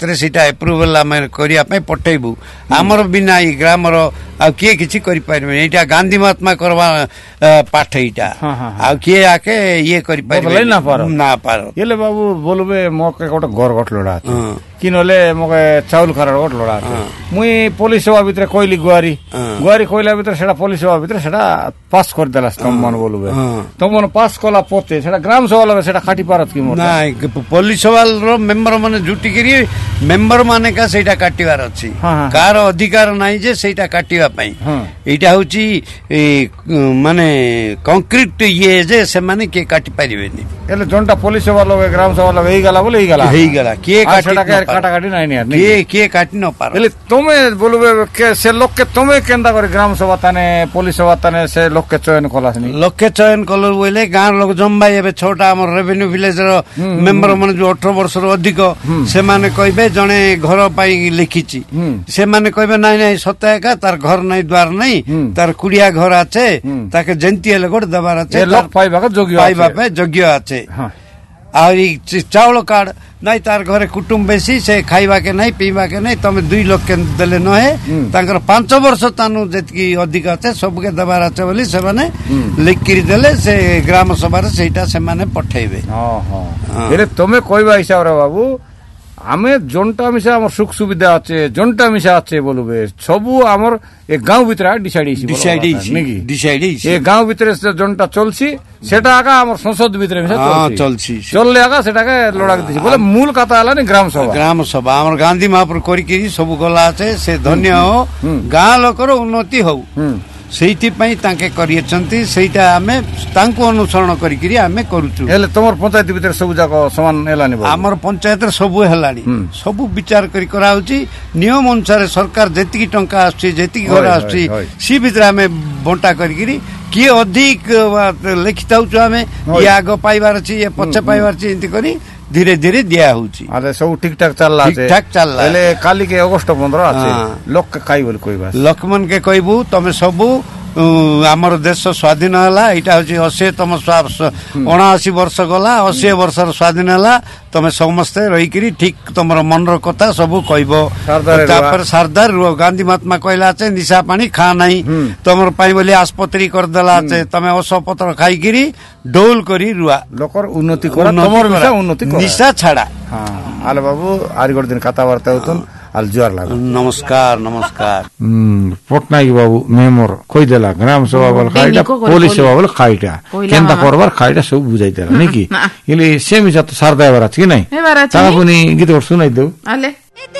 ସେଇଟା ଏପ୍ରୁଭାଲ ଆମେ କରିବା ପାଇଁ ପଠେଇବୁ ଆମର ବିନା ଏଇ ଗ୍ରାମର ଆଉ କିଏ କିଛି କରିପାରିବେନି ଏଇଟା ଗାନ୍ଧୀ ମହାତ୍ମା କରବା ପାଠ ଏଇଟା ଆଉ କିଏ ଆକେ ଇଏ କରିପାରିବେ ନା ପାର ହେଲେ ବାବୁ ବୋଲବେ ମୋକେ ଗୋଟେ ଘର ଗୋଟେ ଲୋଡ଼ା ଅଛି କି ନହେଲେ ମୋକେ ଚାଉଳ ଖାର ଗୋଟେ ଲୋଡ଼ା ଅଛି ମୁଇଁ ପୋଲିସ ସେବା ଭିତରେ କହିଲି ଗୁଆରୀ କହିଲା ଭିତରେ ସେଟା ପୋଲିସ ସେବା ଭିତରେ ସେଟା ପାସ୍ କରିଦେଲା ତମମାନେ ବୋଲବେ ତମମାନେ ପାସ୍ କଲା ପତେ ସେଟା ଗ୍ରାମ ସଭା ଲगे ସେଟା କାଟି ପାରତ କି ନାଇଁ ପୋଲିସ ସଭାର ମେମ୍ବର ମାନେ ଜୁଟିକିରି ମେମ୍ବର ମାନେ କା ସେଇଟା କାଟିବାର ଅଛି କାହାର ଅଧିକାର ନାହିଁ ଯେ ସେଇଟା କାଟିବା ପାଇଁ ଏଇଟା ହଉଛି ମାନେ କଂକ୍ରିଟ ଇଏ ଯେ ସେମାନେ କିଏ କାଟି ପାରିବେନି ହେଲେ ଯୋଉଟା ପୋଲିସ ସଭା ଲगे ଗ୍ରାମ ସଭା ଲगे ହେଇଗଲା ବୋଲେ ହେଇଗଲା କିଏ କାଟାକାଟି ନାଇଁ କିଏ କାଟି ନ ପାର ହେଲେ ତମେ ବୋଲବେ ସେ ଲୋକେ ତମେ କେନ୍ତା କରି ଗ୍ରାମ ସଭା ତାନେ ପୋଲିସ ସଭା ତାନେ ସେ ଲୋକେ ଚୟନ କଲାସନି ଲୋକେ ଚୟନ କଲ ବୋଇଲେ ଗାଁର ଲୋକ ଜମ୍ବାଇ ଏବେ 6ଟା ଆମର ରେଭିନ୍ୟୁ ଭିଲେଜର ମେମ୍ବର ମାନେ ଯୋଉ 18 ବର୍ଷରୁ ଅଧିକ ସେମାନେ କହିବେ ଜଣେ ଘର ପାଇଁ ଲେଖିଛି ସେମାନେ କହିବେ ନାଇଁ ନାଇଁ ସତ ଏକା ତାର ଘର ନାଇଁ ଦ୍ୱାର ନାଇଁ ତାର କୁଡିଆ ଘର ଅଛି ତାକେ ଯେମିତି ହେଲେ ଗୋଟେ ଦେବାର ଅଛି ପାଇବା ପାଇଁ ଯୋଗ୍ୟ ଅଛି ଆଉ ଚାଉଳ କାର୍ଡ ନାଇଁ ତାର ଘରେ କୁଟୁମ୍ବ ବେଶୀ ସେ ଖାଇବାକେ ନାଇଁ ପିଇବାକେ ନାଇଁ ତମେ 2 ଲକ୍ଷ ଦେଲେ ନୁହେଁ ତାଙ୍କର 5 ବର୍ଷ ତାନୁ ଯେତିକି ଅଧିକ ଅଛି ସବୁକେ ଦେବାର ଅଛି ବୋଲି ସେମାନେ ଲେଖିକିରି ଦେଲେ ସେ ଗ୍ରାମ ସଭାରେ ସେଇଟା ସେମାନେ ପଠେଇବେ ହେଲେ ତମେ କହିବା ହିସାବରେ ବାବୁ ଆମେ ଯୋନଟା ମିଶା ଆମର ସୁଖ ସୁବିଧା ଅଛି ଯୋନଟା ମିଶା ଅଛି ବୋଲବେ ସବୁ ଆମର ଏ ଗାଁ ଭିତରେ ଡିସାଇଡ ଏ ଗାଁ ଭିତରେ ଯୋନଟା ଚଲছি সেটা আগে আমার সংসদ ভিতরে চলছি চললে আগা সেটাকে লড়া দিছি বলে মূল কথা হলানি গ্রাম সভা আমার গান্ধী মহাপুর করিকি সবু গলা আছে সে ধন্য হো গাঁ লোকর উন্নতি হও সেইপাই তাকে করিয়েছন্তি সেইটা আমি তাଙ୍କୁ অনুসরণ করিকি আমি করুଛୁ হেলে তোমার পঞ্চায়েত ভিতরে সবু যাক সমান হেলানি আমার পঞ্চায়েতের সবু হেলানি সবু বিচার করি করা হଉଛି নিয়ম অনুসারে সরকার যেতিকি টঙ্কা আসছে যেতিকি ঘর আসছে সি ভিতরে আমি বন্টা করিকি কিଏ ଅଧିକ ଲେଖିଥାଉଛୁ ଆମେ ଇଏ ଆଗ ପାଇବାର ଅଛି ଇଏ ପଛ ପାଇବାର ଅଛି ଏମିତି କରି ଧୀରେ ଧୀରେ ଦିଆ ହଉଛି ସବୁ ଠିକ ଠାକ ଚାଲିଲା ହେଲେ କାଲିକେ ଅଗଷ୍ଟ 15 ଅଛି ଲୋକ ଖାଇ ବୋଲି କହିବା ଲୋକମାନକେ କହିବୁ ତମେ ସବୁ ଆମର ଦେଶ ସ୍ୱାଧୀନ ହେଲା ଏଇଟା ହଉଛି 80ତମ 79 ବର୍ଷ ଗଲା 80 ବର୍ଷର ସ୍ୱାଧୀନ ହେଲା ତମେ ସମସ୍ତେ ରହିକିରି ଠିକ ତମର ମନର କଥା ସବୁ କହିବ ତାପରେ ସରଦାର ରୁହ ଗାନ୍ଧୀ ମହାତ୍ମା କହିଲା ଅଛି ନିଶା ପାଣି ଖା ନାହିଁ ତମର ପାଇଁ ବୋଲି ଆସ୍ପତ୍ରୀ କରିଦେଲା ଅଛି ତମେ ଔଷଧପତ୍ର ଖାଇକିରି ଡୋଲ କରି ରୁଆ ଲୋକର ଉନ୍ନତି କର ତମର ଉନ୍ନତି କର ନିଶା ଛାଡା ଆଲେ ବାବୁ ଆରି ଗୋଟେ ଦିନ କଥାବାର୍ତ୍ତା ହଉଛନ୍ ଆଲ ଜୁଆର ଲାଗ ନମସ୍କାର ପଟ୍ଟନାୟକ ବାବୁ ମେମ୍ବର କହିଦେଲା ଗ୍ରାମ ସଭା ବୋଲ ଖାଇଟା ପୋଲିସ ସଭା ବୋଲ ଖାଇଟା କେନ୍ତା କରବାର ଖାଇଟା ସବୁ ବୁଝାଇ ଦେଲା ନାଇଁ କି ହେଲେ ସେ ମିଶା ତ ସାର ଦେବାର ଅଛି କି ନାଇଁ ତାହା ପୁଣି ଗୀତ ଶୁଣାଇ ଦେଉ